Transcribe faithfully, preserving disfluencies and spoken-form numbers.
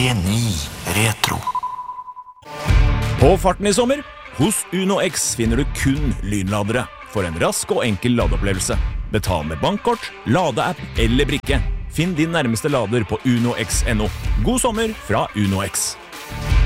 tre ni Retro. På farten i sommer, hos Uno X finner du kun lynladere for en rask og enkel ladeopplevelse. Betal med bankkort, ladeapp eller brikke. Finn din nærmeste lader på uno x punktum no. God sommer fra Uno X.